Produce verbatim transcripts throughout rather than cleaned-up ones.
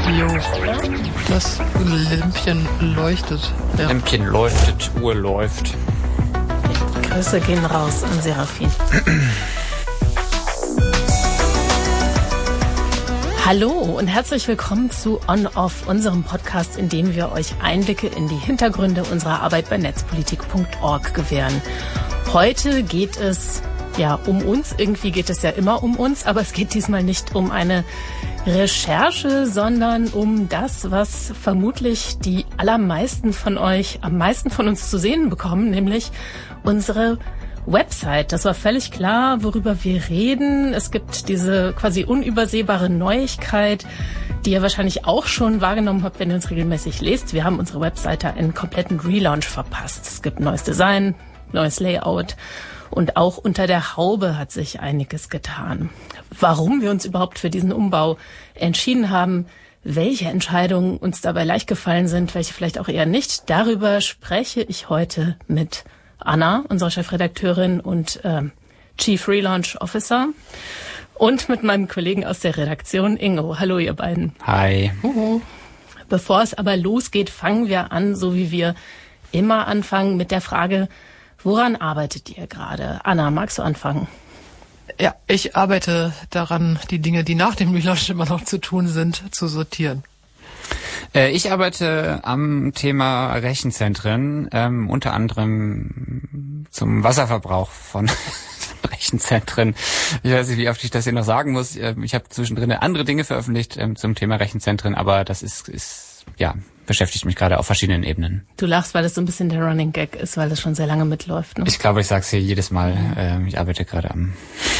Jo, das Lämpchen leuchtet. Ja. Lämpchen leuchtet, Uhr läuft. Grüße gehen raus an Serafin. Hallo und herzlich willkommen zu On-Off, unserem Podcast, in dem wir euch Einblicke in die Hintergründe unserer Arbeit bei netzpolitik punkt org gewähren. Heute geht es ja um uns, irgendwie geht es ja immer um uns, aber es geht diesmal nicht um eine Recherche, sondern um das, was vermutlich die allermeisten von euch am meisten von uns zu sehen bekommen, nämlich unsere Website. Das war völlig klar, worüber wir reden. Es gibt diese quasi unübersehbare Neuigkeit, die ihr wahrscheinlich auch schon wahrgenommen habt, wenn ihr uns regelmäßig lest. Wir haben unsere Webseite einen kompletten Relaunch verpasst. Es gibt neues Design, neues Layout und auch unter der Haube hat sich einiges getan. Warum wir uns überhaupt für diesen Umbau entschieden haben, welche Entscheidungen uns dabei leicht gefallen sind, welche vielleicht auch eher nicht, darüber spreche ich heute mit Anna, unsere Chefredakteurin und äh, Chief Relaunch Officer, und mit meinem Kollegen aus der Redaktion, Ingo. Hallo, ihr beiden. Hi. Uhu. Bevor es aber losgeht, fangen wir an, so wie wir immer anfangen, mit der Frage, woran arbeitet ihr gerade? Anna, magst du anfangen? Ja, ich arbeite daran, die Dinge, die nach dem Relaunch immer noch zu tun sind, zu sortieren. Ich arbeite am Thema Rechenzentren, ähm, unter anderem zum Wasserverbrauch von Rechenzentren. Ich weiß nicht, wie oft ich das hier noch sagen muss. Ich habe zwischendrin andere Dinge veröffentlicht ähm, zum Thema Rechenzentren, aber das ist, ist ja beschäftigt mich gerade auf verschiedenen Ebenen. Du lachst, weil das so ein bisschen der Running Gag ist, weil das schon sehr lange mitläuft. Ne? Ich glaube, ich sage es hier jedes Mal. Ähm, ich arbeite gerade am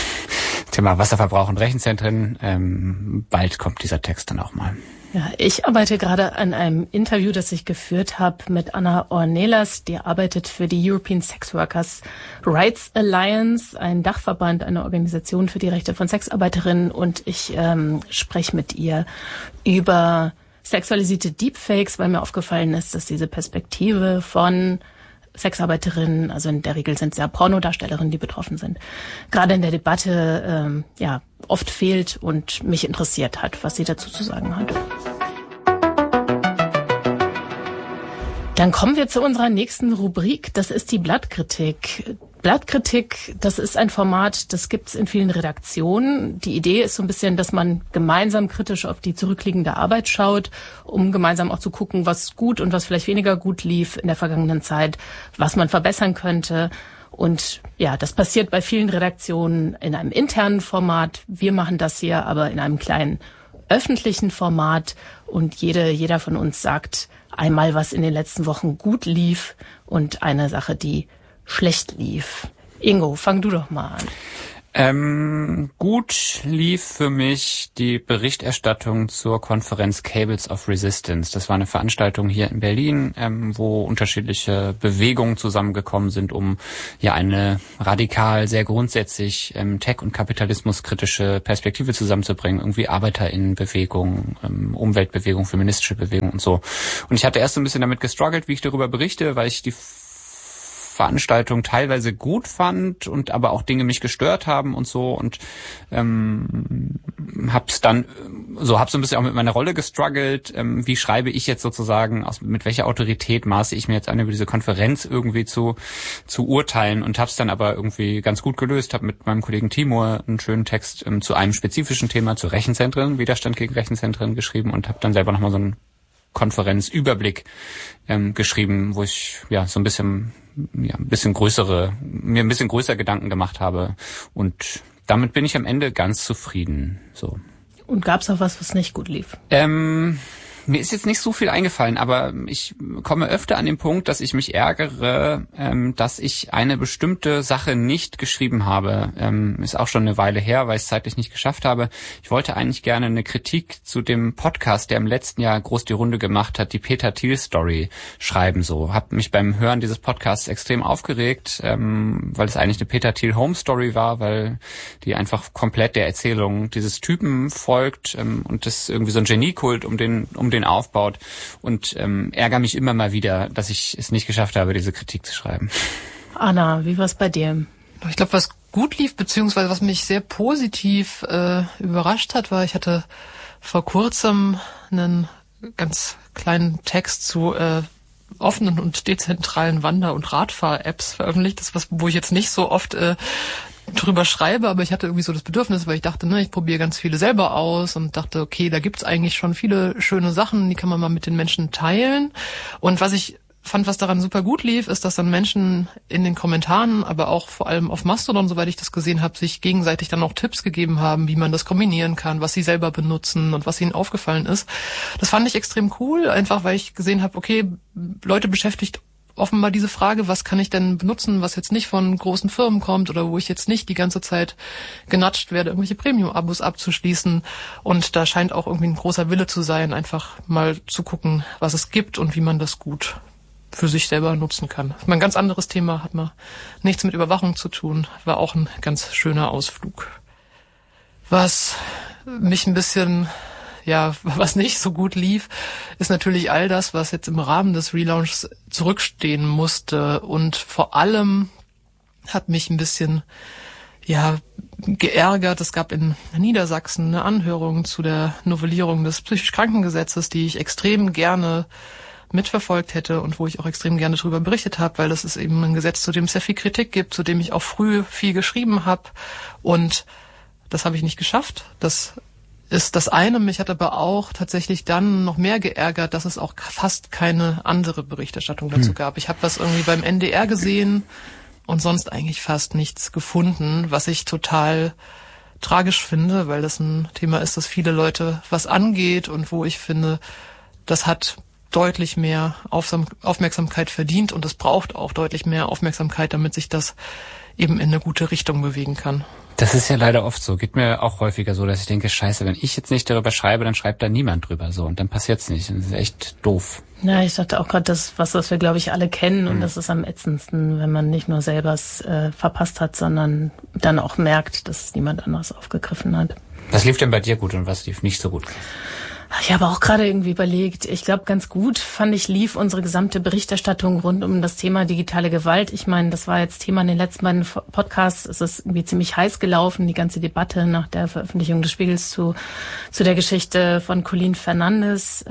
Thema Wasserverbrauch und Rechenzentren. Ähm, bald kommt dieser Text dann auch mal. Ja, ich arbeite gerade an einem Interview, das ich geführt habe mit Anna Ornelas. Die arbeitet für die European Sex Workers Rights Alliance, ein Dachverband, eine Organisation für die Rechte von Sexarbeiterinnen. Und ich ähm, spreche mit ihr über sexualisierte Deepfakes, weil mir aufgefallen ist, dass diese Perspektive von Sexarbeiterinnen, also in der Regel sind es ja Pornodarstellerinnen, die betroffen sind, gerade in der Debatte ähm, ja oft fehlt und mich interessiert hat, was sie dazu zu sagen hat. Dann kommen wir zu unserer nächsten Rubrik, das ist die Blattkritik. Blattkritik, das ist ein Format, das gibt's in vielen Redaktionen. Die Idee ist so ein bisschen, dass man gemeinsam kritisch auf die zurückliegende Arbeit schaut, um gemeinsam auch zu gucken, was gut und was vielleicht weniger gut lief in der vergangenen Zeit, was man verbessern könnte. Und ja, das passiert bei vielen Redaktionen in einem internen Format. Wir machen das hier aber in einem kleinen öffentlichen Format. Und jede, jeder von uns sagt einmal, was in den letzten Wochen gut lief und eine Sache, die schlecht lief. Ingo, fang du doch mal an. Ähm, gut lief für mich die Berichterstattung zur Konferenz Cables of Resistance. Das war eine Veranstaltung hier in Berlin, ähm, wo unterschiedliche Bewegungen zusammengekommen sind, um ja eine radikal, sehr grundsätzlich ähm, Tech- und kapitalismuskritische Perspektive zusammenzubringen. Irgendwie ArbeiterInnenbewegung, ähm, Umweltbewegung, feministische Bewegung und so. Und ich hatte erst so ein bisschen damit gestruggelt, wie ich darüber berichte, weil ich die Veranstaltung teilweise gut fand und aber auch Dinge mich gestört haben und so, und ähm, hab's dann so hab so ein bisschen auch mit meiner Rolle gestruggelt. Ähm, wie schreibe ich jetzt sozusagen, aus mit welcher Autorität maße ich mir jetzt an, über diese Konferenz irgendwie zu zu urteilen, und hab's dann aber irgendwie ganz gut gelöst. Hab mit meinem Kollegen Timur einen schönen Text ähm, zu einem spezifischen Thema, zu Rechenzentren, Widerstand gegen Rechenzentren geschrieben, und hab dann selber nochmal so einen Konferenzüberblick ähm, geschrieben, wo ich ja so ein bisschen ja ein bisschen größere mir ein bisschen größer Gedanken gemacht habe, und damit bin ich am Ende ganz zufrieden. So. Und gab's auch was, was nicht gut lief? Ähm, mir ist jetzt nicht so viel eingefallen, aber ich komme öfter an den Punkt, dass ich mich ärgere, ähm, dass ich eine bestimmte Sache nicht geschrieben habe. Ähm, ist auch schon eine Weile her, weil ich es zeitlich nicht geschafft habe. Ich wollte eigentlich gerne eine Kritik zu dem Podcast, der im letzten Jahr groß die Runde gemacht hat, die Peter Thiel Story, schreiben. So, habe mich beim Hören dieses Podcasts extrem aufgeregt, ähm, weil es eigentlich eine Peter Thiel Home Story war, weil die einfach komplett der Erzählung dieses Typen folgt, ähm, und das irgendwie so ein Geniekult um den um den aufbaut, und ähm, ärgere mich immer mal wieder, dass ich es nicht geschafft habe, diese Kritik zu schreiben. Anna, wie war's bei dir? Ich glaube, was gut lief, beziehungsweise was mich sehr positiv äh, überrascht hat, war, ich hatte vor kurzem einen ganz kleinen Text zu äh, offenen und dezentralen Wander- und Radfahr-Apps veröffentlicht. Das ist was, wo ich jetzt nicht so oft äh, drüber schreibe, aber ich hatte irgendwie so das Bedürfnis, weil ich dachte, ne, ich probiere ganz viele selber aus und dachte, okay, da gibt's eigentlich schon viele schöne Sachen, die kann man mal mit den Menschen teilen. Und was ich fand, was daran super gut lief, ist, dass dann Menschen in den Kommentaren, aber auch vor allem auf Mastodon, soweit ich das gesehen habe, sich gegenseitig dann auch Tipps gegeben haben, wie man das kombinieren kann, was sie selber benutzen und was ihnen aufgefallen ist. Das fand ich extrem cool, einfach weil ich gesehen habe, okay, Leute beschäftigt offenbar diese Frage, was kann ich denn benutzen, was jetzt nicht von großen Firmen kommt oder wo ich jetzt nicht die ganze Zeit genatscht werde, irgendwelche Premium-Abos abzuschließen. Und da scheint auch irgendwie ein großer Wille zu sein, einfach mal zu gucken, was es gibt und wie man das gut für sich selber nutzen kann. Das ist mal ein ganz anderes Thema, hat mal nichts mit Überwachung zu tun, war auch ein ganz schöner Ausflug. Was mich ein bisschen, ja, was nicht so gut lief, ist natürlich all das, was jetzt im Rahmen des Relaunchs zurückstehen musste. Und vor allem hat mich ein bisschen, ja, geärgert. Es gab in Niedersachsen eine Anhörung zu der Novellierung des psychisch Krankengesetzes, die ich extrem gerne mitverfolgt hätte und wo ich auch extrem gerne darüber berichtet habe, weil das ist eben ein Gesetz, zu dem es sehr viel Kritik gibt, zu dem ich auch früh viel geschrieben habe, und das habe ich nicht geschafft. Das ist das eine. Mich hat aber auch tatsächlich dann noch mehr geärgert, dass es auch fast keine andere Berichterstattung dazu hm. gab. Ich habe was irgendwie beim N D R gesehen und sonst eigentlich fast nichts gefunden, was ich total tragisch finde, weil das ein Thema ist, das viele Leute was angeht und wo ich finde, das hat deutlich mehr Aufmerksamkeit verdient und es braucht auch deutlich mehr Aufmerksamkeit, damit sich das eben in eine gute Richtung bewegen kann. Das ist ja leider oft so. Geht mir auch häufiger so, dass ich denke, scheiße, wenn ich jetzt nicht darüber schreibe, dann schreibt da niemand drüber so und dann passiert's nicht. Das ist echt doof. Ja, ich dachte auch gerade, das was, was wir, glaube ich, alle kennen, und mhm. das ist am ätzendsten, wenn man nicht nur selber es äh, verpasst hat, sondern dann auch merkt, dass es niemand anderes aufgegriffen hat. Was lief denn bei dir gut und was lief nicht so gut? Ich habe auch gerade irgendwie überlegt, ich glaube, ganz gut fand ich, lief unsere gesamte Berichterstattung rund um das Thema digitale Gewalt. Ich meine, das war jetzt Thema in den letzten beiden Podcasts. Es ist irgendwie ziemlich heiß gelaufen, die ganze Debatte nach der Veröffentlichung des Spiegels zu zu der Geschichte von Colleen Fernandes.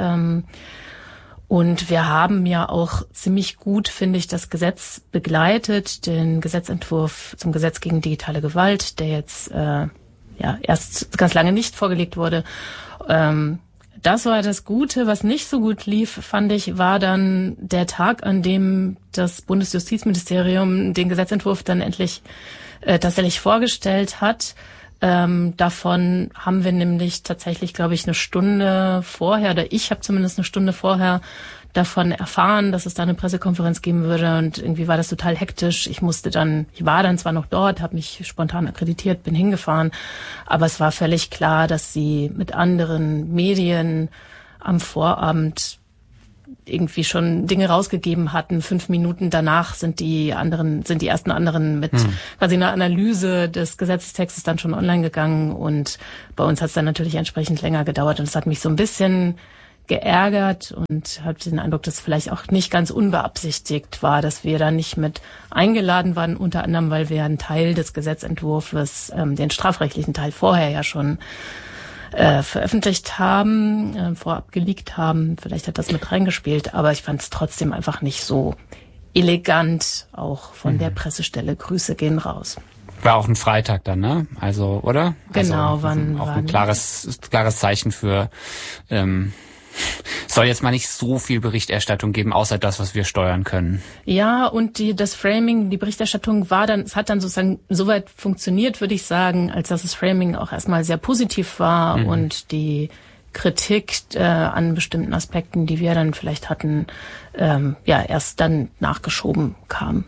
Und wir haben ja auch ziemlich gut, finde ich, das Gesetz begleitet, den Gesetzentwurf zum Gesetz gegen digitale Gewalt, der jetzt äh, ja erst ganz lange nicht vorgelegt wurde. Ähm, Das war das Gute. Was nicht so gut lief, fand ich, war dann der Tag, an dem das Bundesjustizministerium den Gesetzentwurf dann endlich äh, tatsächlich vorgestellt hat. Ähm, davon haben wir nämlich tatsächlich, glaube ich, eine Stunde vorher, oder ich habe zumindest eine Stunde vorher davon erfahren, dass es da eine Pressekonferenz geben würde, und irgendwie war das total hektisch. Ich musste dann, ich war dann zwar noch dort, habe mich spontan akkreditiert, bin hingefahren, aber es war völlig klar, dass sie mit anderen Medien am Vorabend irgendwie schon Dinge rausgegeben hatten. Fünf Minuten danach sind die anderen, sind die ersten anderen mit hm. quasi einer Analyse des Gesetzestextes dann schon online gegangen, und bei uns hat es dann natürlich entsprechend länger gedauert, und es hat mich so ein bisschen geärgert und habe den Eindruck, dass es vielleicht auch nicht ganz unbeabsichtigt war, dass wir da nicht mit eingeladen waren, unter anderem, weil wir einen Teil des Gesetzentwurfs, ähm, den strafrechtlichen Teil, vorher ja schon äh, veröffentlicht haben, äh, vorab geleakt haben. Vielleicht hat das mit reingespielt, aber ich fand es trotzdem einfach nicht so elegant, auch von mhm. der Pressestelle. Grüße gehen raus. War auch ein Freitag dann, ne? Also, oder? Genau, also, wann auch wann ein klares, klares Zeichen für, ähm, soll jetzt mal nicht so viel Berichterstattung geben, außer das, was wir steuern können. Ja, und die, das Framing, die Berichterstattung war dann, es hat dann sozusagen soweit funktioniert, würde ich sagen, als dass das Framing auch erstmal sehr positiv war mhm. und die Kritik äh, an bestimmten Aspekten, die wir dann vielleicht hatten, ähm, ja, erst dann nachgeschoben kam.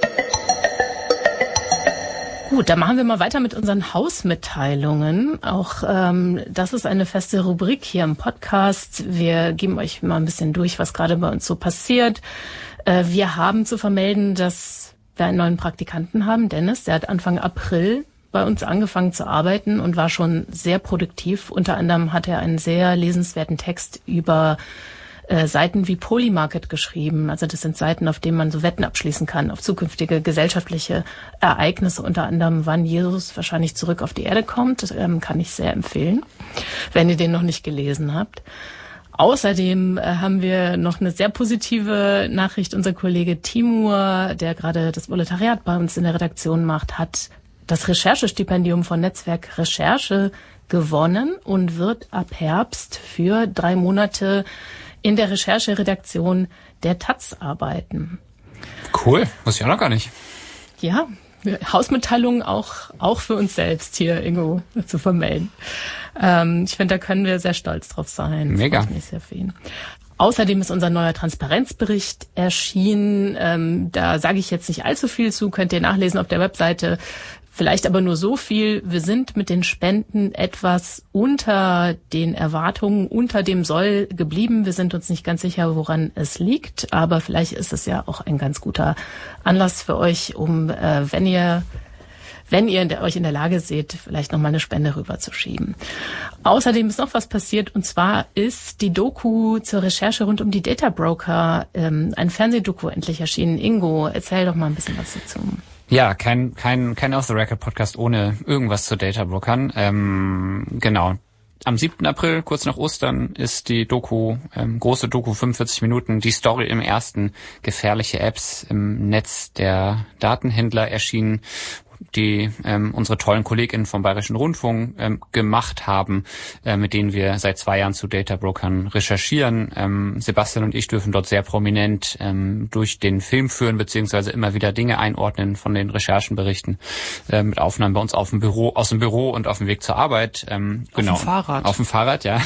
Gut, dann machen wir mal weiter mit unseren Hausmitteilungen. Auch ähm, das ist eine feste Rubrik hier im Podcast. Wir geben euch mal ein bisschen durch, was gerade bei uns so passiert. Äh, wir haben zu vermelden, dass wir einen neuen Praktikanten haben, Dennis. Der hat Anfang April bei uns angefangen zu arbeiten und war schon sehr produktiv. Unter anderem hat er einen sehr lesenswerten Text über Äh, Seiten wie Polymarket geschrieben. Also das sind Seiten, auf denen man so Wetten abschließen kann auf zukünftige gesellschaftliche Ereignisse, unter anderem wann Jesus wahrscheinlich zurück auf die Erde kommt. Das ähm, kann ich sehr empfehlen, wenn ihr den noch nicht gelesen habt. Außerdem äh, haben wir noch eine sehr positive Nachricht. Unser Kollege Timur, der gerade das Volontariat bei uns in der Redaktion macht, hat das Recherchestipendium von Netzwerk Recherche gewonnen und wird ab Herbst für drei Monate in der Rechercheredaktion der Taz arbeiten. Cool, wusste ich auch noch gar nicht. Ja, Hausmitteilungen auch, auch für uns selbst hier, Ingo, zu vermelden. Ähm, ich finde, da können wir sehr stolz drauf sein. Mega. Freut mich sehr für ihn. Außerdem ist unser neuer Transparenzbericht erschienen. Ähm, da sage ich jetzt nicht allzu viel zu, könnt ihr nachlesen auf der Webseite. Vielleicht aber nur so viel. Wir sind mit den Spenden etwas unter den Erwartungen, unter dem Soll geblieben. Wir sind uns nicht ganz sicher, woran es liegt. Aber vielleicht ist es ja auch ein ganz guter Anlass für euch, um, äh, wenn ihr wenn ihr in der, euch in der Lage seht, vielleicht nochmal eine Spende rüberzuschieben. Außerdem ist noch was passiert, und zwar ist die Doku zur Recherche rund um die Data Broker, ähm, ein Fernsehdoku endlich erschienen. Ingo, erzähl doch mal ein bisschen was dazu. Ja, kein kein kein Off-the-Record-Podcast ohne irgendwas zu Data-Brokern. Ähm, genau. Am siebten April, kurz nach Ostern, ist die Doku, ähm, große Doku, fünfundvierzig Minuten, die Story im ersten, gefährliche Apps im Netz der Datenhändler erschienen, die ähm, unsere tollen KollegInnen vom Bayerischen Rundfunk ähm, gemacht haben, äh, mit denen wir seit zwei Jahren zu Data-Brokern recherchieren. Ähm, Sebastian und ich dürfen dort sehr prominent ähm, durch den Film führen, beziehungsweise immer wieder Dinge einordnen von den Recherchenberichten, äh, mit Aufnahmen bei uns auf dem Büro, aus dem Büro und auf dem Weg zur Arbeit. Ähm, auf genau, dem Fahrrad. Auf dem Fahrrad, ja.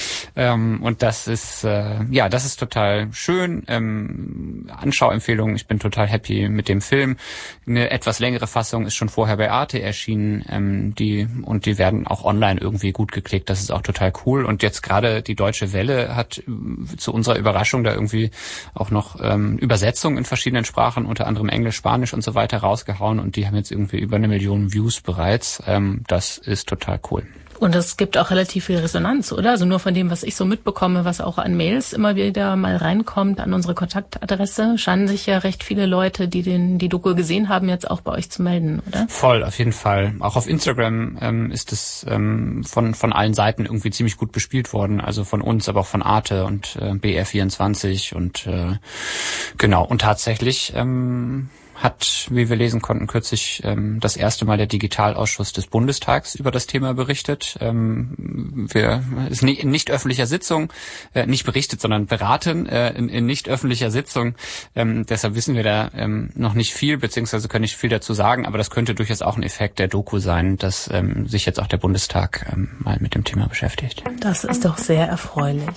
ähm, und das ist, äh, ja, das ist total schön. Ähm, Anschauempfehlung, ich bin total happy mit dem Film. Eine etwas längere Fassung ist schon vorher bei Arte erschienen, ähm, die und die werden auch online irgendwie gut geklickt. Das ist auch total cool. Und jetzt gerade die Deutsche Welle hat äh, zu unserer Überraschung da irgendwie auch noch ähm, Übersetzungen in verschiedenen Sprachen, unter anderem Englisch, Spanisch und so weiter rausgehauen, und die haben jetzt irgendwie über eine Million Views bereits. Ähm, das ist total cool. Und es gibt auch relativ viel Resonanz, oder? Also nur von dem, was ich so mitbekomme, was auch an Mails immer wieder mal reinkommt an unsere Kontaktadresse, scheinen sich ja recht viele Leute, die den die Doku gesehen haben, jetzt auch bei euch zu melden, oder? Voll, auf jeden Fall. Auch auf Instagram ähm, ist es ähm, von von allen Seiten irgendwie ziemlich gut bespielt worden. Also von uns, aber auch von Arte und äh, B R vierundzwanzig und äh, genau. Und tatsächlich ähm, hat, wie wir lesen konnten, kürzlich ähm, das erste Mal der Digitalausschuss des Bundestags über das Thema berichtet. Ähm, wir ist nie, in nicht öffentlicher Sitzung, äh, nicht berichtet, sondern beraten äh, in, in nicht öffentlicher Sitzung. Ähm, deshalb wissen wir da ähm, noch nicht viel, beziehungsweise können nicht viel dazu sagen, aber das könnte durchaus auch ein Effekt der Doku sein, dass ähm, sich jetzt auch der Bundestag ähm, mal mit dem Thema beschäftigt. Das ist doch sehr erfreulich.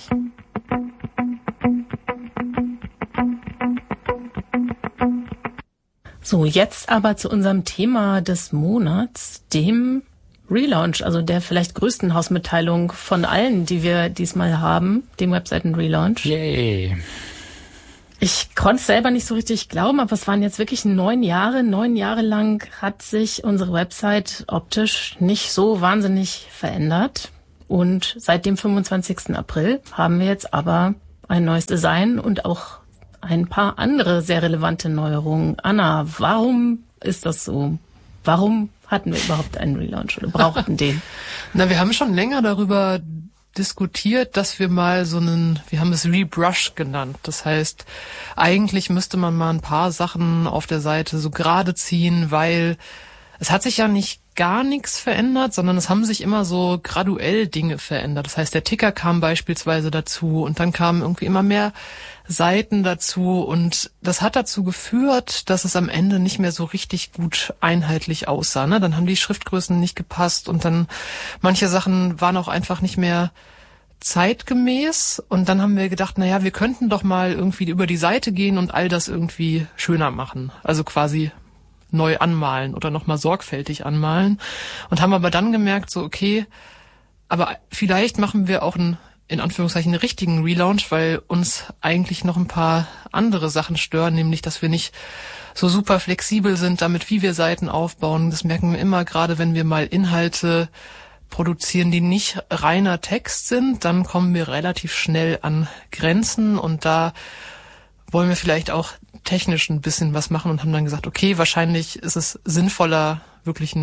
So, jetzt aber zu unserem Thema des Monats, dem Relaunch, also der vielleicht größten Hausmitteilung von allen, die wir diesmal haben, dem Webseiten-Relaunch. Yay! Ich konnte es selber nicht so richtig glauben, aber es waren jetzt wirklich neun Jahre. Neun Jahre lang hat sich unsere Website optisch nicht so wahnsinnig verändert. Und seit dem fünfundzwanzigsten April haben wir jetzt aber ein neues Design und auch ein paar andere sehr relevante Neuerungen. Anna, warum ist das so? Warum hatten wir überhaupt einen Relaunch oder brauchten den? Na, wir haben schon länger darüber diskutiert, dass wir mal so einen, wir haben es Rebrush genannt. Das heißt, eigentlich müsste man mal ein paar Sachen auf der Seite so gerade ziehen, weil es hat sich ja nicht gar nichts verändert, sondern es haben sich immer so graduell Dinge verändert. Das heißt, der Ticker kam beispielsweise dazu und dann kamen irgendwie immer mehr Seiten dazu, und das hat dazu geführt, dass es am Ende nicht mehr so richtig gut einheitlich aussah. Ne? Dann haben die Schriftgrößen nicht gepasst und dann manche Sachen waren auch einfach nicht mehr zeitgemäß, und dann haben wir gedacht, na ja, wir könnten doch mal irgendwie über die Seite gehen und all das irgendwie schöner machen. Also quasi neu anmalen oder nochmal sorgfältig anmalen, und haben aber dann gemerkt, so okay, aber vielleicht machen wir auch einen, in Anführungszeichen, einen richtigen Relaunch, weil uns eigentlich noch ein paar andere Sachen stören, nämlich, dass wir nicht so super flexibel sind damit, wie wir Seiten aufbauen. Das merken wir immer, gerade wenn wir mal Inhalte produzieren, die nicht reiner Text sind, dann kommen wir relativ schnell an Grenzen, und da wollen wir vielleicht auch technisch ein bisschen was machen und haben dann gesagt, okay, wahrscheinlich ist es sinnvoller, wirklich ein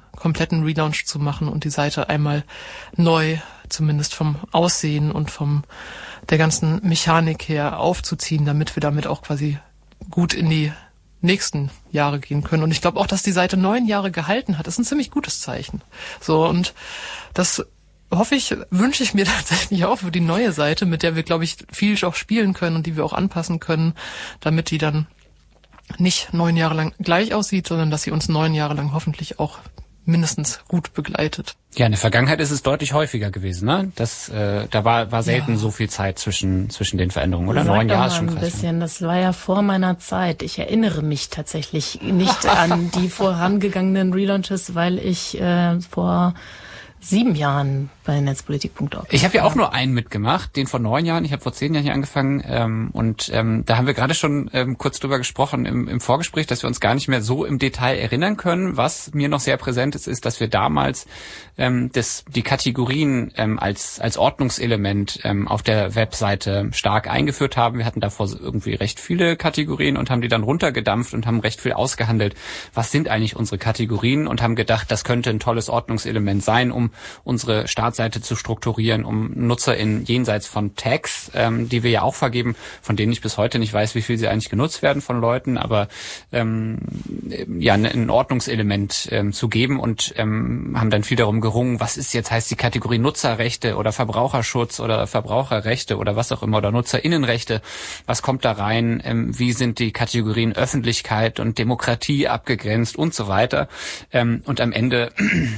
kompletten Relaunch zu machen und die Seite einmal neu, zumindest vom Aussehen und vom der ganzen Mechanik her aufzuziehen, damit wir damit auch quasi gut in die nächsten Jahre gehen können. Und ich glaube auch, dass die Seite neun Jahre gehalten hat, ist ein ziemlich gutes Zeichen. So, und das hoffe ich, wünsche ich mir tatsächlich auch für die neue Seite, mit der wir, glaube ich, viel auch spielen können und die wir auch anpassen können, damit die dann nicht neun Jahre lang gleich aussieht, sondern dass sie uns neun Jahre lang hoffentlich auch mindestens gut begleitet. Ja, in der Vergangenheit ist es deutlich häufiger gewesen, ne? Das, äh, da war war selten ja. so viel Zeit zwischen zwischen den Veränderungen, oder? Sag Neun doch Jahre mal ist schon ein krass. bisschen. Das war ja vor meiner Zeit. Ich erinnere mich tatsächlich nicht an die vorangegangenen Relaunches, weil ich äh, vor sieben Jahren bei netzpolitik punkt org. Ich habe ja auch nur einen mitgemacht, den vor neun Jahren. Ich habe vor zehn Jahren hier angefangen ähm, und ähm, da haben wir gerade schon ähm, kurz drüber gesprochen im, im Vorgespräch, dass wir uns gar nicht mehr so im Detail erinnern können. Was mir noch sehr präsent ist, ist, dass wir damals ähm, das, die Kategorien ähm, als als Ordnungselement ähm, auf der Webseite stark eingeführt haben. Wir hatten davor irgendwie recht viele Kategorien und haben die dann runtergedampft und haben recht viel ausgehandelt. Was sind eigentlich unsere Kategorien? Und haben gedacht, das könnte ein tolles Ordnungselement sein, um unsere Startseite zu strukturieren, um NutzerInnen jenseits von Tags, ähm, die wir ja auch vergeben, von denen ich bis heute nicht weiß, wie viel sie eigentlich genutzt werden von Leuten, aber ähm, ja, ein Ordnungselement ähm, zu geben und ähm, haben dann viel darum gerungen, was ist jetzt, heißt die Kategorie Nutzerrechte oder Verbraucherschutz oder Verbraucherrechte oder was auch immer oder NutzerInnenrechte, was kommt da rein, ähm, wie sind die Kategorien Öffentlichkeit und Demokratie abgegrenzt und so weiter. Ähm, und am Ende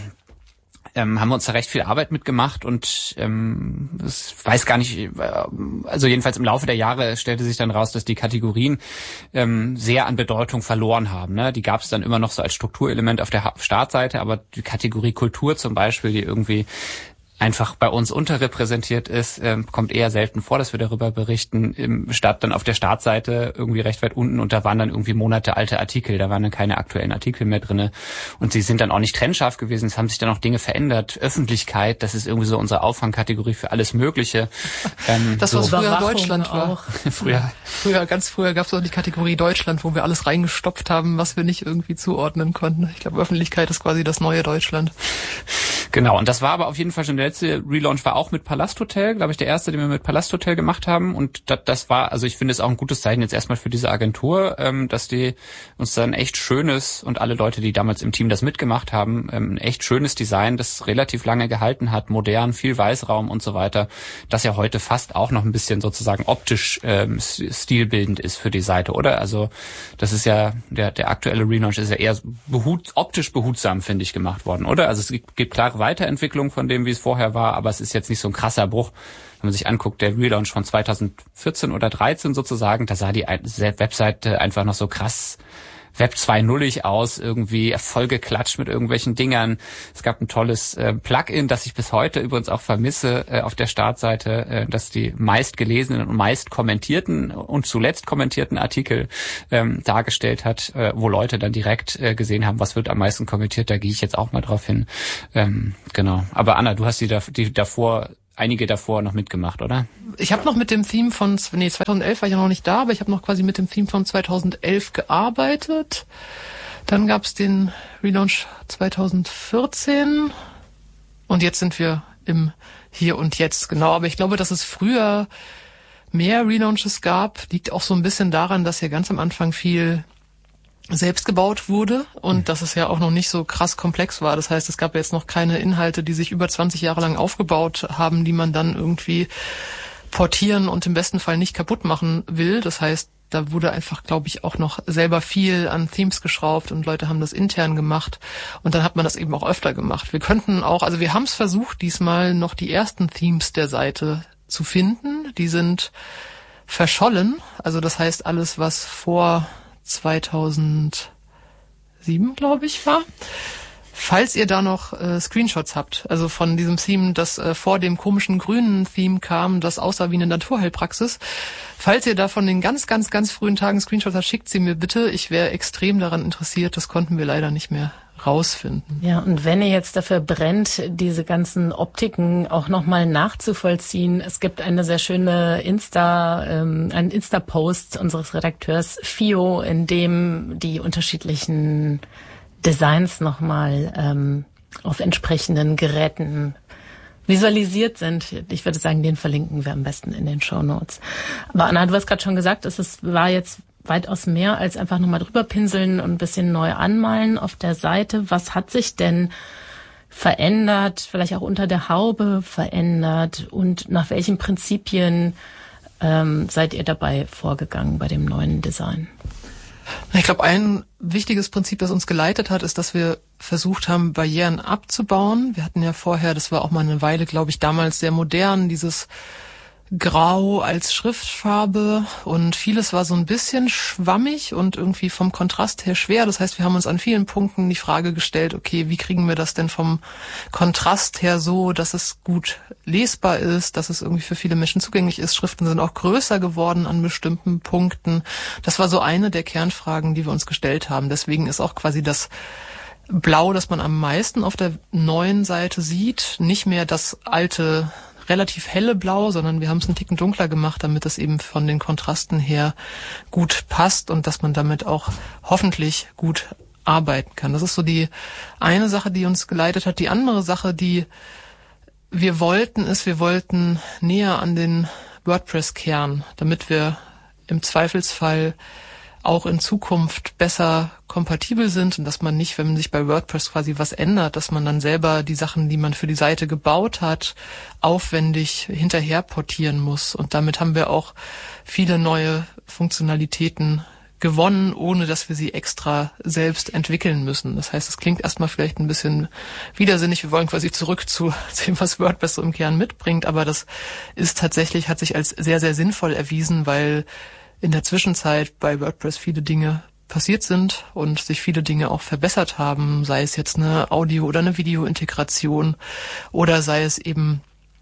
Ähm, haben wir uns da recht viel Arbeit mitgemacht und ähm, ich weiß gar nicht, also jedenfalls im Laufe der Jahre stellte sich dann raus, dass die Kategorien ähm, sehr an Bedeutung verloren haben. Ne? Die gab es dann immer noch so als Strukturelement auf der Startseite, aber die Kategorie Kultur zum Beispiel, die irgendwie einfach bei uns unterrepräsentiert ist, ähm, kommt eher selten vor, dass wir darüber berichten, im statt dann auf der Startseite irgendwie recht weit unten und da waren dann irgendwie monatelte Artikel, da waren dann keine aktuellen Artikel mehr drinne und sie sind dann auch nicht trennscharf gewesen, es haben sich dann auch Dinge verändert. Öffentlichkeit, das ist irgendwie so unsere Auffangkategorie für alles Mögliche. Ähm, das, was so früher Überwachung Deutschland war. Auch. früher, früher, ganz früher gab es auch die Kategorie Deutschland, wo wir alles reingestopft haben, was wir nicht irgendwie zuordnen konnten. Ich glaube, Öffentlichkeit ist quasi das neue Deutschland. Genau, und das war aber auf jeden Fall schon der letzte Relaunch, war auch mit Palasthotel, glaube ich, der erste, den wir mit Palasthotel gemacht haben. Und das, das war, also ich finde es auch ein gutes Zeichen jetzt erstmal für diese Agentur, ähm, dass die uns dann echt schönes und alle Leute, die damals im Team das mitgemacht haben, ähm, ein echt schönes Design, das relativ lange gehalten hat, modern, viel Weißraum und so weiter, das ja heute fast auch noch ein bisschen sozusagen optisch ähm, stilbildend ist für die Seite, oder? Also das ist ja, der, der aktuelle Relaunch ist ja eher behut, optisch behutsam, finde ich, gemacht worden, oder? Also es gibt, gibt klare Weiterentwicklung von dem, wie es vorher war, aber es ist jetzt nicht so ein krasser Bruch. Wenn man sich anguckt, der Relaunch von zweitausendvierzehn oder dreizehn sozusagen, da sah die Webseite einfach noch so krass Web zwei Punkt null-ig aus, irgendwie vollgeklatscht mit irgendwelchen Dingern. Es gab ein tolles äh, Plugin, das ich bis heute übrigens auch vermisse äh, auf der Startseite, äh, das die meist gelesenen und meist kommentierten und zuletzt kommentierten Artikel ähm, dargestellt hat, äh, wo Leute dann direkt äh, gesehen haben, was wird am meisten kommentiert. Da gehe ich jetzt auch mal drauf hin. Ähm, genau. Aber Anna, du hast die, da, die davor einige davor noch mitgemacht, oder? Ich habe noch mit dem Theme von, nee, zweitausendelf war ich ja noch nicht da, aber ich habe noch quasi mit dem Theme von zweitausendelf gearbeitet. Dann gab's den Relaunch zweitausendvierzehn und jetzt sind wir im Hier und Jetzt, genau. Aber ich glaube, dass es früher mehr Relaunches gab, liegt auch so ein bisschen daran, dass ja ganz am Anfang viel selbst gebaut wurde und dass es ja auch noch nicht so krass komplex war. Das heißt, es gab jetzt noch keine Inhalte, die sich über zwanzig Jahre lang aufgebaut haben, die man dann irgendwie portieren und im besten Fall nicht kaputt machen will. Das heißt, da wurde einfach, glaube ich, auch noch selber viel an Themes geschraubt und Leute haben das intern gemacht und dann hat man das eben auch öfter gemacht. Wir könnten auch, also wir haben es versucht, diesmal noch die ersten Themes der Seite zu finden. Die sind verschollen. Also das heißt, alles, was vor zweitausendsieben, glaube ich, war. Falls ihr da noch äh, Screenshots habt, also von diesem Theme, das äh, vor dem komischen grünen Theme kam, das aussah wie eine Naturheilpraxis, falls ihr da von den ganz, ganz, ganz frühen Tagen Screenshots habt, schickt sie mir bitte. Ich wäre extrem daran interessiert. Das konnten wir leider nicht mehr rausfinden. Ja, und wenn ihr jetzt dafür brennt, diese ganzen Optiken auch nochmal nachzuvollziehen, es gibt eine sehr schöne Insta, ähm, einen Insta-Post unseres Redakteurs Fio, in dem die unterschiedlichen Designs nochmal ähm, auf entsprechenden Geräten visualisiert sind. Ich würde sagen, den verlinken wir am besten in den Shownotes. Aber Anna, du hast gerade schon gesagt, es ist, war jetzt weitaus mehr als einfach nochmal drüber pinseln und ein bisschen neu anmalen auf der Seite. Was hat sich denn verändert, vielleicht auch unter der Haube verändert und nach welchen Prinzipien ähm, seid ihr dabei vorgegangen bei dem neuen Design? Ich glaube, ein wichtiges Prinzip, das uns geleitet hat, ist, dass wir versucht haben, Barrieren abzubauen. Wir hatten ja vorher, das war auch mal eine Weile, glaube ich, damals sehr modern, dieses Grau als Schriftfarbe und vieles war so ein bisschen schwammig und irgendwie vom Kontrast her schwer. Das heißt, wir haben uns an vielen Punkten die Frage gestellt, okay, wie kriegen wir das denn vom Kontrast her so, dass es gut lesbar ist, dass es irgendwie für viele Menschen zugänglich ist. Schriften sind auch größer geworden an bestimmten Punkten. Das war so eine der Kernfragen, die wir uns gestellt haben. Deswegen ist auch quasi das Blau, das man am meisten auf der neuen Seite sieht, nicht mehr das alte relativ helle Blau, sondern wir haben es einen Ticken dunkler gemacht, damit es eben von den Kontrasten her gut passt und dass man damit auch hoffentlich gut arbeiten kann. Das ist so die eine Sache, die uns geleitet hat. Die andere Sache, die wir wollten, ist, wir wollten näher an den WordPress-Kern, damit wir im Zweifelsfall auch in Zukunft besser kompatibel sind und dass man nicht, wenn man sich bei WordPress quasi was ändert, dass man dann selber die Sachen, die man für die Seite gebaut hat, aufwendig hinterher portieren muss. Und damit haben wir auch viele neue Funktionalitäten gewonnen, ohne dass wir sie extra selbst entwickeln müssen. Das heißt, es klingt erstmal vielleicht ein bisschen widersinnig. Wir wollen quasi zurück zu dem, was WordPress so im Kern mitbringt, aber das ist tatsächlich, hat sich als sehr, sehr sinnvoll erwiesen, weil in der Zwischenzeit bei WordPress viele Dinge passiert sind und sich viele Dinge auch verbessert haben, sei es jetzt eine Audio- oder eine Videointegration oder sei es eben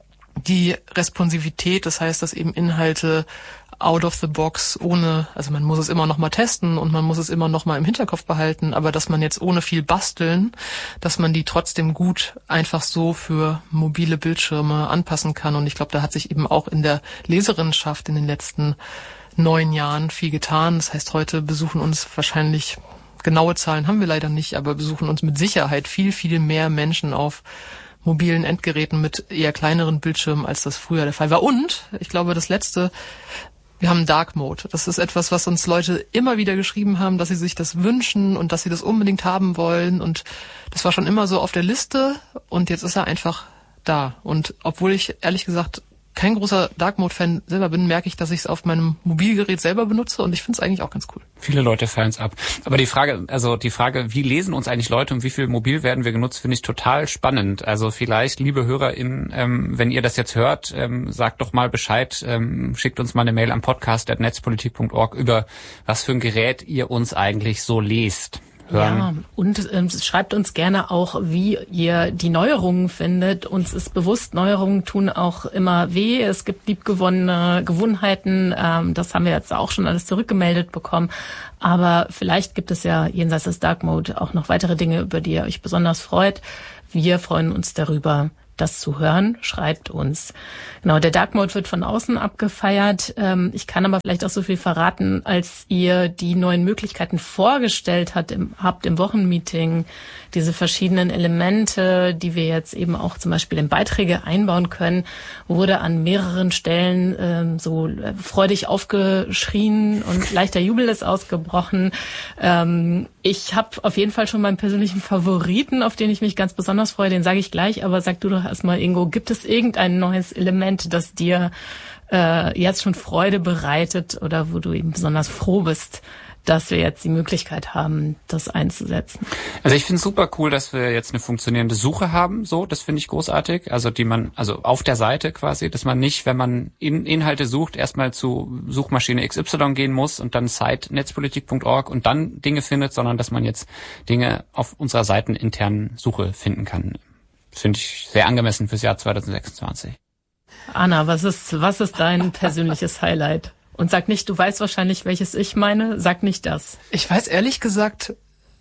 die Responsivität, das heißt, dass eben Inhalte out of the box ohne, also man muss es immer noch mal testen und man muss es immer noch mal im Hinterkopf behalten, aber dass man jetzt ohne viel basteln, dass man die trotzdem gut einfach so für mobile Bildschirme anpassen kann. Und ich glaube, da hat sich eben auch in der Leserinnenschaft in den letzten neun Jahren viel getan. Das heißt, heute besuchen uns wahrscheinlich, genaue Zahlen haben wir leider nicht, aber besuchen uns mit Sicherheit viel, viel mehr Menschen auf mobilen Endgeräten mit eher kleineren Bildschirmen, als das früher der Fall war. Und ich glaube, das Letzte, wir haben Dark Mode. Das ist etwas, was uns Leute immer wieder geschrieben haben, dass sie sich das wünschen und dass sie das unbedingt haben wollen. Und das war schon immer so auf der Liste und jetzt ist er einfach da. Und obwohl ich ehrlich gesagt kein großer Dark Mode-Fan selber bin, merke ich, dass ich es auf meinem Mobilgerät selber benutze und ich finde es eigentlich auch ganz cool. Viele Leute feiern es ab. Aber die Frage, also die Frage, wie lesen uns eigentlich Leute und wie viel mobil werden wir genutzt, finde ich total spannend. Also vielleicht, liebe HörerInnen, ähm, wenn ihr das jetzt hört, ähm, sagt doch mal Bescheid, ähm, schickt uns mal eine Mail am podcast at netzpolitik punkt org über was für ein Gerät ihr uns eigentlich so lest. Hören. Ja, und ähm, schreibt uns gerne auch, wie ihr die Neuerungen findet. Uns ist bewusst, Neuerungen tun auch immer weh. Es gibt liebgewonnene Gewohnheiten. Ähm, das haben wir jetzt auch schon alles zurückgemeldet bekommen. Aber vielleicht gibt es ja jenseits des Dark Mode auch noch weitere Dinge, über die ihr euch besonders freut. Wir freuen uns darüber, das zu hören. Schreibt uns. Genau, der Dark Mode wird von außen abgefeiert. Ich kann aber vielleicht auch so viel verraten, als ihr die neuen Möglichkeiten vorgestellt habt im, habt im Wochenmeeting, diese verschiedenen Elemente, die wir jetzt eben auch zum Beispiel in Beiträge einbauen können, wurde an mehreren Stellen ähm, so freudig aufgeschrien und leichter Jubel ist ausgebrochen. Ähm, ich habe auf jeden Fall schon meinen persönlichen Favoriten, auf den ich mich ganz besonders freue, den sage ich gleich, aber sag du doch erstmal, Ingo, gibt es irgendein neues Element, das dir äh, jetzt schon Freude bereitet oder wo du eben besonders froh bist, dass wir jetzt die Möglichkeit haben, das einzusetzen? Also ich finde es super cool, dass wir jetzt eine funktionierende Suche haben. So, das finde ich großartig. Also die man, also auf der Seite quasi, dass man nicht, wenn man in Inhalte sucht, erstmal zu Suchmaschine X Y gehen muss und dann Site netzpolitik punkt org und dann Dinge findet, sondern dass man jetzt Dinge auf unserer seiteninternen Suche finden kann. Das finde ich sehr angemessen fürs Jahr zwanzig sechsundzwanzig. Anna, was ist, was ist dein persönliches Highlight? Und sag nicht, du weißt wahrscheinlich, welches ich meine. Sag nicht das. Ich weiß ehrlich gesagt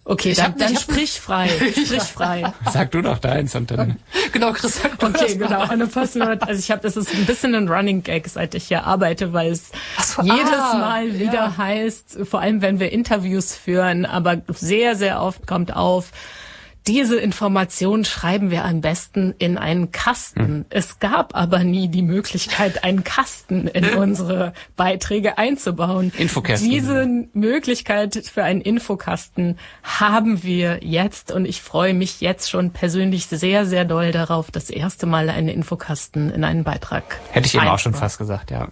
Okay, Ich dann, hab nicht- dann ich hab- sprich frei, sprich frei. Sag du doch deins und dann... Genau, Chris, sag du Okay, das mal. genau. Eine Passwort. Also ich habe, das ist ein bisschen ein Running Gag, seit ich hier arbeite, weil es Ach so, jedes ah, Mal wieder ja. heißt, vor allem wenn wir Interviews führen, aber sehr, sehr oft kommt auf, diese Information schreiben wir am besten in einen Kasten. Hm. Es gab aber nie die Möglichkeit, einen Kasten in unsere Beiträge einzubauen. Infokästen. Diese Möglichkeit für einen Infokasten haben wir jetzt und ich freue mich jetzt schon persönlich sehr, sehr doll darauf, das erste Mal einen Infokasten in einen Beitrag Hätte ich eben auch schon einzubauen. fast gesagt, ja.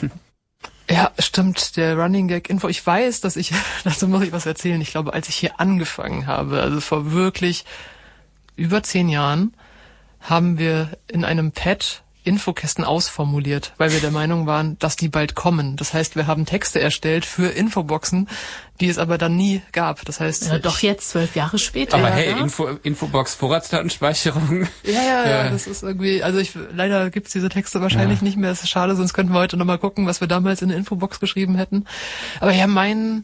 Ja, stimmt, der Running Gag Info. Ich weiß, dass ich, dazu muss ich was erzählen. Ich glaube, als ich hier angefangen habe, also vor wirklich über zehn Jahren, haben wir in einem Pad Infokästen ausformuliert, weil wir der Meinung waren, dass die bald kommen. Das heißt, wir haben Texte erstellt für Infoboxen, die es aber dann nie gab. Das heißt, Ja, doch jetzt, zwölf Jahre später. Aber ja, hey, ja. Info, Infobox Vorratsdatenspeicherung. Ja, ja, ja, Ja. das ist irgendwie, also ich, leider gibt's diese Texte wahrscheinlich Ja. nicht mehr. Das ist schade, sonst könnten wir heute nochmal gucken, was wir damals in der Infobox geschrieben hätten. Aber ja, mein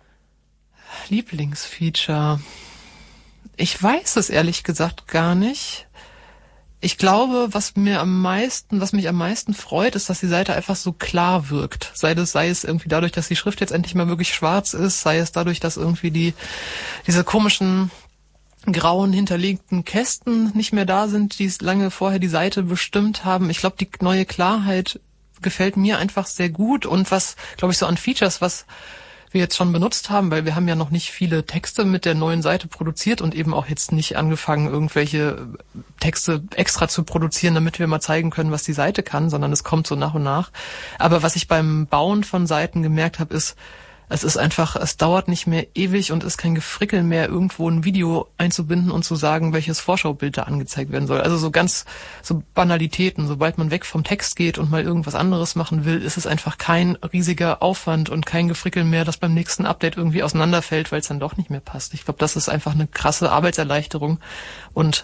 Lieblingsfeature, ich weiß es ehrlich gesagt gar nicht. Ich glaube, was mir am meisten, was mich am meisten freut, ist, dass die Seite einfach so klar wirkt. Sei das, sei es irgendwie dadurch, dass die Schrift jetzt endlich mal wirklich schwarz ist, sei es dadurch, dass irgendwie die, diese komischen grauen hinterlegten Kästen nicht mehr da sind, die es lange vorher die Seite bestimmt haben. Ich glaube, die neue Klarheit gefällt mir einfach sehr gut und was, glaube ich, so an Features, was wir jetzt schon benutzt haben, weil wir haben ja noch nicht viele Texte mit der neuen Seite produziert und eben auch jetzt nicht angefangen, irgendwelche Texte extra zu produzieren, damit wir mal zeigen können, was die Seite kann, sondern es kommt so nach und nach. Aber was ich beim Bauen von Seiten gemerkt habe, ist, es ist einfach, es dauert nicht mehr ewig und ist kein Gefrickel mehr, irgendwo ein Video einzubinden und zu sagen, welches Vorschaubild da angezeigt werden soll. Also so ganz, so Banalitäten. Sobald man weg vom Text geht und mal irgendwas anderes machen will, ist es einfach kein riesiger Aufwand und kein Gefrickel mehr, das beim nächsten Update irgendwie auseinanderfällt, weil es dann doch nicht mehr passt. Ich glaube, das ist einfach eine krasse Arbeitserleichterung und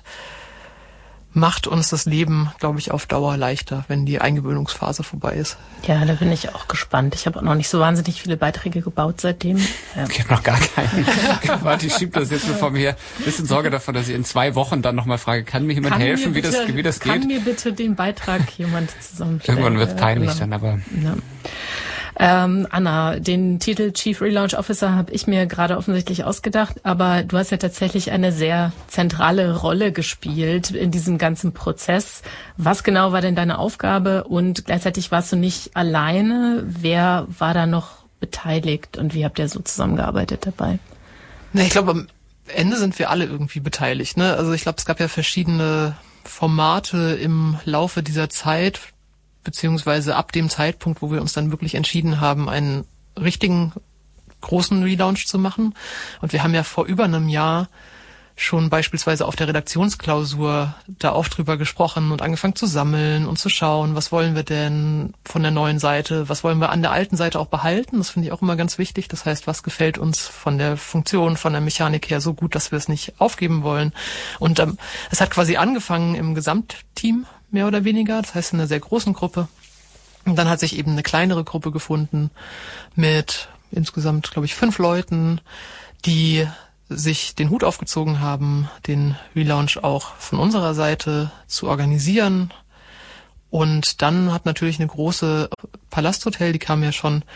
macht uns das Leben, glaube ich, auf Dauer leichter, wenn die Eingewöhnungsphase vorbei ist. Ja, da bin ich auch gespannt. Ich habe auch noch nicht so wahnsinnig viele Beiträge gebaut seitdem. Ja. Ich habe noch gar keinen. Warte, ich schiebe das jetzt nur vor mir. Bisschen Sorge davon, dass ich in zwei Wochen dann nochmal frage, kann mir jemand Kann helfen, mir wie das, bitte- wie das Kann geht? mir bitte den Beitrag jemand zusammenstellen? Irgendwann wird's peinlich Ja, dann, aber... Ja. Ähm, Anna, den Titel Chief Relaunch Officer habe ich mir gerade offensichtlich ausgedacht, aber du hast ja tatsächlich eine sehr zentrale Rolle gespielt in diesem ganzen Prozess. Was genau war denn deine Aufgabe und gleichzeitig warst du nicht alleine? Wer war da noch beteiligt und wie habt ihr so zusammengearbeitet dabei? Na, ich glaube, am Ende sind wir alle irgendwie beteiligt, ne? Also ich glaube, es gab ja verschiedene Formate im Laufe dieser Zeit, beziehungsweise ab dem Zeitpunkt, wo wir uns dann wirklich entschieden haben, einen richtigen großen Relaunch zu machen. Und wir haben ja vor über einem Jahr schon beispielsweise auf der Redaktionsklausur da auch drüber gesprochen und angefangen zu sammeln und zu schauen, was wollen wir denn von der neuen Seite, was wollen wir an der alten Seite auch behalten. Das finde ich auch immer ganz wichtig. Das heißt, was gefällt uns von der Funktion, von der Mechanik her so gut, dass wir es nicht aufgeben wollen. Und ähm, es hat quasi angefangen im Gesamtteam, mehr oder weniger, das heißt in einer sehr großen Gruppe. Und dann hat sich eben eine kleinere Gruppe gefunden mit insgesamt, glaube ich, fünf Leuten, die sich den Hut aufgezogen haben, den Relaunch auch von unserer Seite zu organisieren. Und dann hat natürlich eine große Palasthotel, die kam ja schon